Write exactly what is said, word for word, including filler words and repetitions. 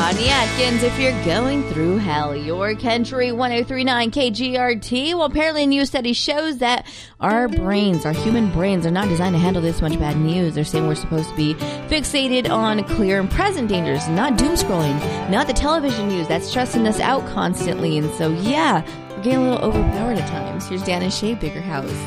Rodney Atkins, if you're going through hell, your country, one oh three point nine K G R T. Well, apparently a new study shows that our brains, our human brains, are not designed to handle this much bad news. They're saying we're supposed to be fixated on clear and present dangers, not doom scrolling, not the television news that's stressing us out constantly. And so, yeah, we're getting a little overpowered at times. Here's Dan and Shay, Bigger House.